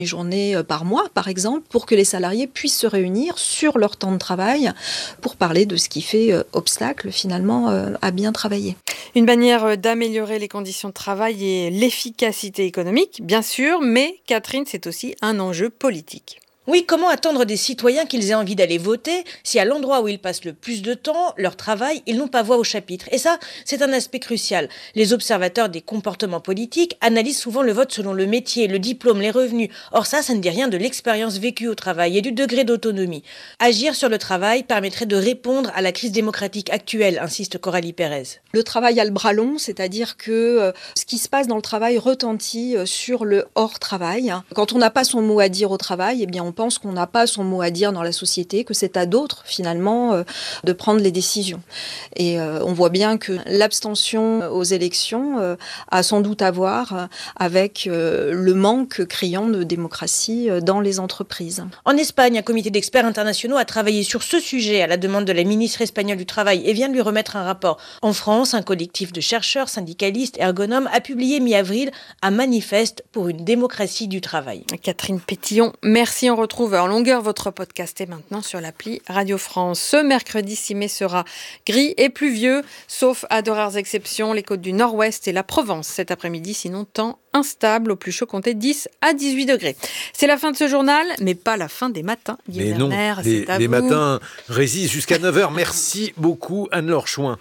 journée par mois, par exemple, pour que les salariés puissent se réunir sur leur temps de travail pour parler de ce qui fait obstacle finalement à bien travailler. Une manière d'améliorer les conditions de travail et l'efficacité économique, bien sûr, mais Catherine, c'est aussi un enjeu politique. Oui, comment attendre des citoyens qu'ils aient envie d'aller voter si à l'endroit où ils passent le plus de temps, leur travail, ils n'ont pas voix au chapitre? Et ça, c'est un aspect crucial. Les observateurs des comportements politiques analysent souvent le vote selon le métier, le diplôme, les revenus. Or ça ne dit rien de l'expérience vécue au travail et du degré d'autonomie. Agir sur le travail permettrait de répondre à la crise démocratique actuelle, insiste Coralie Pérez. Le travail a le bras long, c'est-à-dire que ce qui se passe dans le travail retentit sur le hors-travail. Quand on n'a pas son mot à dire au travail, eh bien on pense qu'on n'a pas son mot à dire dans la société, que c'est à d'autres finalement de prendre les décisions. Et on voit bien que l'abstention aux élections a sans doute à voir avec le manque criant de démocratie dans les entreprises. En Espagne, un comité d'experts internationaux a travaillé sur ce sujet à la demande de la ministre espagnole du Travail et vient de lui remettre un rapport. En France, un collectif de chercheurs, syndicalistes, ergonomes a publié mi-avril un manifeste pour une démocratie du travail. Catherine Pétillon, merci. On retrouve en longueur votre podcast et maintenant sur l'appli Radio France. Ce mercredi 6 mai sera gris et pluvieux, sauf à de rares exceptions, les côtes du nord-ouest et la Provence cet après-midi, sinon temps instable, au plus chaud comptez 10 à 18 degrés. C'est la fin de ce journal, mais pas la fin des matins. Mais non, les matins résistent jusqu'à 9h. Merci beaucoup Anne-Laure Chouin.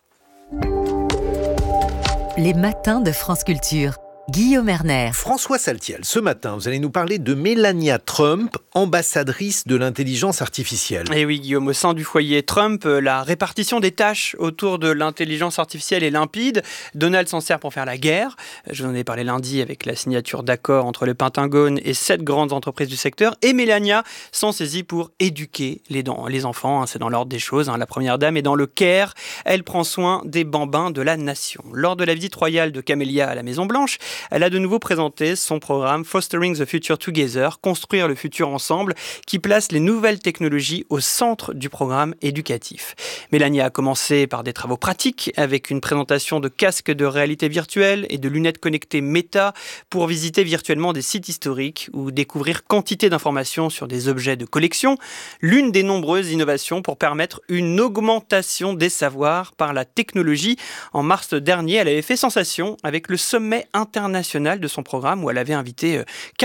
Les matins de France Culture. Guillaume Erner. François Saltiel, ce matin, vous allez nous parler de Melania Trump, ambassadrice de l'intelligence artificielle. Et oui, Guillaume, au sein du foyer Trump, la répartition des tâches autour de l'intelligence artificielle est limpide. Donald s'en sert pour faire la guerre. Je vous en ai parlé lundi avec la signature d'accords entre le Pentagone et 7 grandes entreprises du secteur. Et Melania s'en saisit pour éduquer les enfants. C'est dans l'ordre des choses. La première dame est dans le Caire. Elle prend soin des bambins de la nation. Lors de la visite royale de Camélia à la Maison-Blanche, elle a de nouveau présenté son programme Fostering the Future Together, construire le futur ensemble, qui place les nouvelles technologies au centre du programme éducatif. Melania a commencé par des travaux pratiques avec une présentation de casques de réalité virtuelle et de lunettes connectées Meta pour visiter virtuellement des sites historiques ou découvrir quantité d'informations sur des objets de collection. L'une des nombreuses innovations pour permettre une augmentation des savoirs par la technologie. En mars dernier, elle avait fait sensation avec le sommet international de son programme où elle avait invité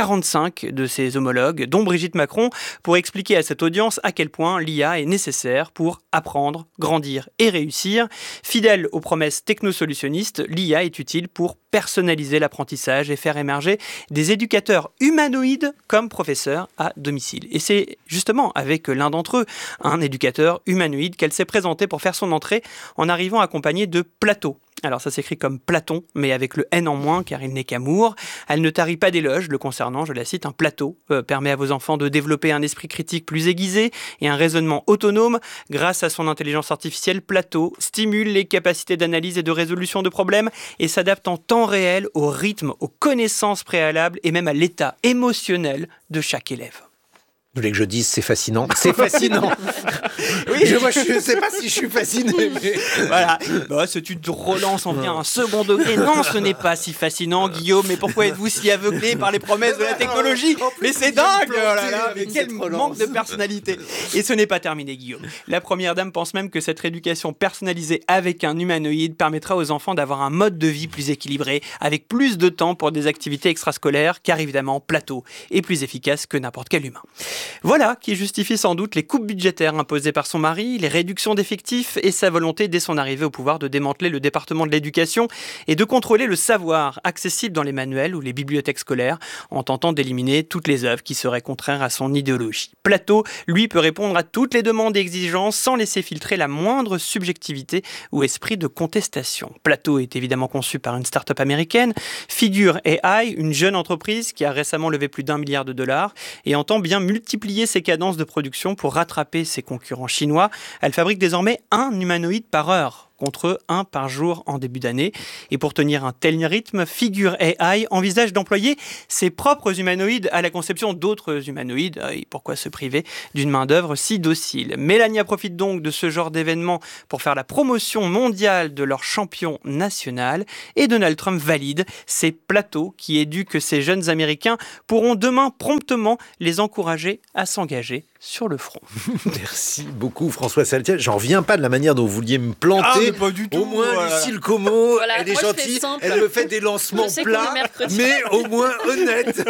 45 de ses homologues, dont Brigitte Macron, pour expliquer à cette audience à quel point l'IA est nécessaire pour apprendre, grandir et réussir. Fidèle aux promesses technosolutionnistes, l'IA est utile pour personnaliser l'apprentissage et faire émerger des éducateurs humanoïdes comme professeurs à domicile. Et c'est justement avec l'un d'entre eux, un éducateur humanoïde, qu'elle s'est présentée pour faire son entrée en arrivant accompagnée de Plateau. Alors ça s'écrit comme Platon, mais avec le N en moins, car il n'est qu'amour. Elle ne tarit pas d'éloges le concernant, je la cite, un Plateau permet à vos enfants de développer un esprit critique plus aiguisé et un raisonnement autonome. Grâce à son intelligence artificielle, Plateau stimule les capacités d'analyse et de résolution de problèmes et s'adapte en temps réel au rythme, aux connaissances préalables et même à l'état émotionnel de chaque élève. Vous voulez que je dise c'est fascinant? C'est fascinant. Oui, je ne sais pas si je suis fasciné. Mais... Voilà, tu te relances, on vient à un second degré. Non, ce n'est pas si fascinant, Guillaume. Mais pourquoi êtes-vous si aveuglé par les promesses de la technologie? Mais c'est dingue, mais quel manque de personnalité. Et ce n'est pas terminé, Guillaume. La première dame pense même que cette rééducation personnalisée avec un humanoïde permettra aux enfants d'avoir un mode de vie plus équilibré, avec plus de temps pour des activités extrascolaires, car évidemment, Plateau est plus efficace que n'importe quel humain. Voilà qui justifie sans doute les coupes budgétaires imposées par son mari, les réductions d'effectifs et sa volonté dès son arrivée au pouvoir de démanteler le département de l'éducation et de contrôler le savoir accessible dans les manuels ou les bibliothèques scolaires en tentant d'éliminer toutes les œuvres qui seraient contraires à son idéologie. Plateau, lui, peut répondre à toutes les demandes et exigences sans laisser filtrer la moindre subjectivité ou esprit de contestation. Plateau est évidemment conçu par une start-up américaine, Figure AI, une jeune entreprise qui a récemment levé plus d'1 milliard de dollars et entend bien multiplier ses cadences de production pour rattraper ses concurrents chinois. Elle fabrique désormais un humanoïde par heure. contre 1 par jour en début d'année. Et pour tenir un tel rythme, Figure AI envisage d'employer ses propres humanoïdes à la conception d'autres humanoïdes. Et pourquoi se priver d'une main-d'œuvre si docile ? Melania profite donc de ce genre d'événement pour faire la promotion mondiale de leur champion national. Et Donald Trump valide ces plateaux qui éduquent ces jeunes Américains pourront demain promptement les encourager à s'engager sur le front. Merci beaucoup François Saltiel. J'en reviens pas de la manière dont vous vouliez me planter. Pas du tout. Au moins Lucille Como, Voilà, elle est moi, gentille, elle me fait des lancements plats, mais au moins honnête.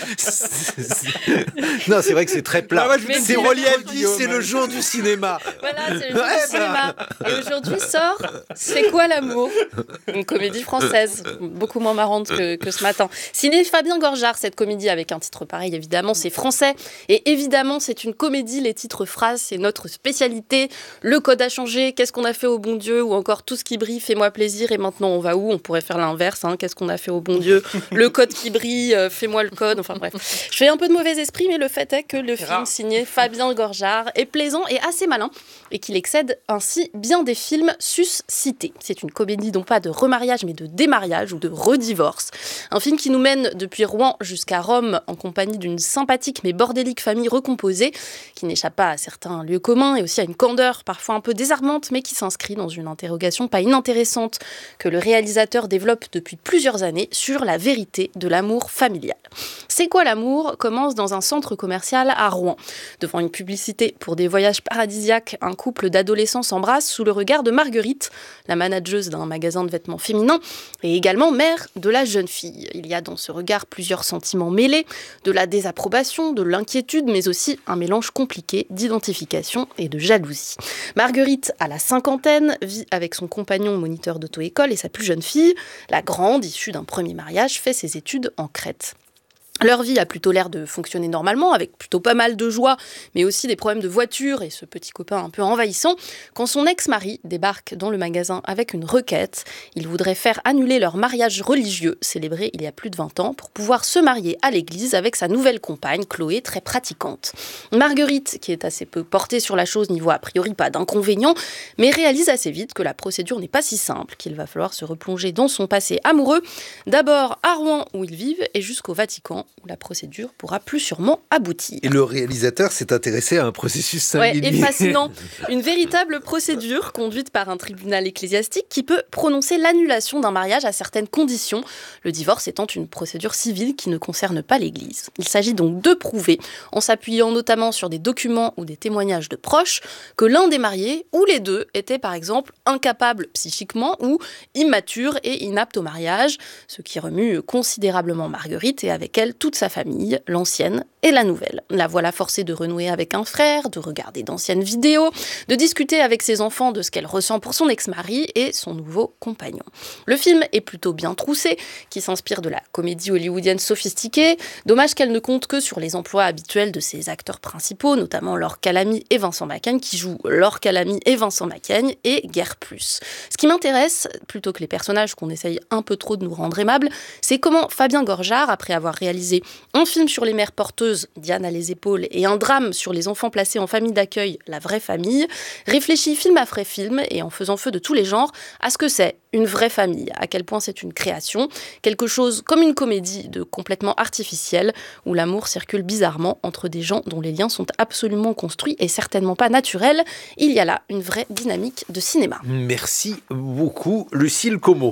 Non, c'est vrai que c'est très plat. C'est relief, c'est le jour du cinéma. Voilà, c'est le jour du cinéma. Et aujourd'hui sort C'est quoi l'amour ? Une comédie française, beaucoup moins marrante que ce matin. Ciné Fabien Gorjard, cette comédie avec un titre pareil, évidemment, c'est français. Et évidemment, c'est une comédie, les titres phrases, c'est notre spécialité. Le code a changé, qu'est-ce qu'on a fait au bon Dieu ? Ou encore tout ce qui brille, fais-moi plaisir. Et maintenant, on va où ? On pourrait faire l'inverse, qu'est-ce qu'on a fait au bon Dieu ? Le code qui brille, fais-moi le code. Enfin bref, je fais un peu de mauvais esprit, mais le fait est que le film signé Fabien Gorjard est plaisant et assez malin, et qu'il excède ainsi bien des films suscités. C'est une comédie non pas de remariage, mais de démariage ou de redivorce. Un film qui nous mène depuis Rouen jusqu'à Rome en compagnie d'une sympathique mais bordélique famille recomposée, qui n'échappe pas à certains lieux communs et aussi à une candeur parfois un peu désarmante, mais qui s'inscrit dans une interrogation pas inintéressante que le réalisateur développe depuis plusieurs années sur la vérité de l'amour familial. C'est quoi l'amour ? Commence dans un centre commercial à Rouen. Devant une publicité pour des voyages paradisiaques, un couple d'adolescents s'embrasse sous le regard de Marguerite, la manageuse d'un magasin de vêtements féminins et également mère de la jeune fille. Il y a dans ce regard plusieurs sentiments mêlés, de la désapprobation, de l'inquiétude, mais aussi un mélange compliqué d'identification et de jalousie. Marguerite, à la cinquantaine, vit avec son compagnon moniteur d'auto-école et sa plus jeune fille. La grande, issue d'un premier mariage, fait ses études en Crète. Leur vie a plutôt l'air de fonctionner normalement, avec plutôt pas mal de joie, mais aussi des problèmes de voiture et ce petit copain un peu envahissant, quand son ex-mari débarque dans le magasin avec une requête. Il voudrait faire annuler leur mariage religieux, célébré il y a plus de 20 ans, pour pouvoir se marier à l'église avec sa nouvelle compagne, Chloé, très pratiquante. Marguerite, qui est assez peu portée sur la chose, n'y voit a priori pas d'inconvénient, mais réalise assez vite que la procédure n'est pas si simple, qu'il va falloir se replonger dans son passé amoureux, d'abord à Rouen où ils vivent et jusqu'au Vatican, où la procédure pourra plus sûrement aboutir. Et le réalisateur s'est intéressé à un processus singulier. Ouais, et fascinant. Une véritable procédure conduite par un tribunal ecclésiastique qui peut prononcer l'annulation d'un mariage à certaines conditions, le divorce étant une procédure civile qui ne concerne pas l'Église. Il s'agit donc de prouver, en s'appuyant notamment sur des documents ou des témoignages de proches, que l'un des mariés, ou les deux, était par exemple incapable psychiquement ou immature et inapte au mariage, ce qui remue considérablement Marguerite et avec elle toute sa famille, l'ancienne et la nouvelle. La voilà forcée de renouer avec un frère, de regarder d'anciennes vidéos, de discuter avec ses enfants de ce qu'elle ressent pour son ex-mari et son nouveau compagnon. Le film est plutôt bien troussé, qui s'inspire de la comédie hollywoodienne sophistiquée. Dommage qu'elle ne compte que sur les emplois habituels de ses acteurs principaux, notamment Laure Calamy et Vincent Macaigne, qui jouent Laure Calamy et Vincent Macaigne, et guère plus. Ce qui m'intéresse, plutôt que les personnages qu'on essaye un peu trop de nous rendre aimables, c'est comment Fabien Gorjard, après avoir réalisé un film sur les mères porteuses, Diane à les épaules, et un drame sur les enfants placés en famille d'accueil, La vraie famille, réfléchit film après film, et en faisant feu de tous les genres, à ce que c'est une vraie famille, à quel point c'est une création, quelque chose comme une comédie de complètement artificielle, où l'amour circule bizarrement entre des gens dont les liens sont absolument construits et certainement pas naturels. Il y a là une vraie dynamique de cinéma. Merci beaucoup, Lucille Como.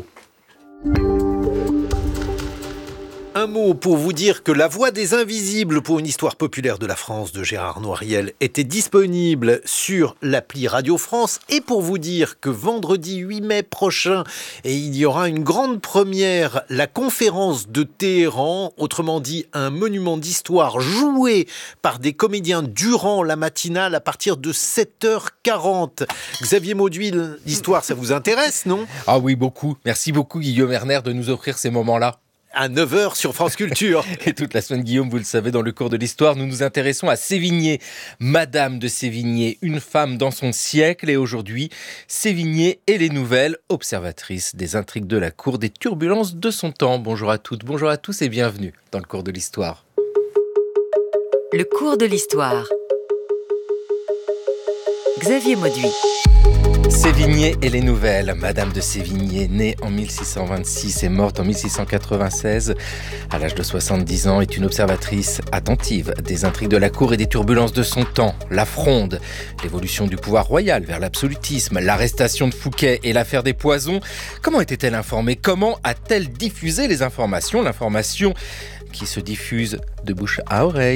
Un mot pour vous dire que La Voix des Invisibles pour une histoire populaire de la France de Gérard Noiriel était disponible sur l'appli Radio France, et pour vous dire que vendredi 8 mai prochain, il y aura une grande première, la conférence de Téhéran, autrement dit un monument d'histoire joué par des comédiens durant la matinale à partir de 7h40. Xavier Mauduit, l'histoire, ça vous intéresse, non ? Ah oui, beaucoup. Merci beaucoup Guillaume Erner de nous offrir ces moments-là. À 9h sur France Culture. Et toute la semaine, Guillaume, vous le savez, dans le cours de l'histoire, nous nous intéressons à Sévigné. Madame de Sévigné, une femme dans son siècle. Et aujourd'hui, Sévigné et les nouvelles, observatrice des intrigues de la cour, des turbulences de son temps. Bonjour à toutes, bonjour à tous et bienvenue dans le cours de l'histoire. Le cours de l'histoire. Xavier Mauduit. Sévigné et les nouvelles. Madame de Sévigné, née en 1626 et morte en 1696, à l'âge de 70 ans, est une observatrice attentive des intrigues de la cour et des turbulences de son temps. La Fronde, l'évolution du pouvoir royal vers l'absolutisme, l'arrestation de Fouquet et l'affaire des poisons. Comment était-elle informée ? Comment a-t-elle diffusé les informations ? L'information qui se diffuse de bouche à oreille.